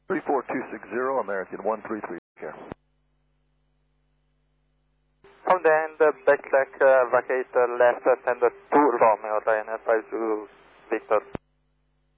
34260, American 133, care. From the end, back deck, vacate left, send 2 Romeo, Ryanair 5 to Victor.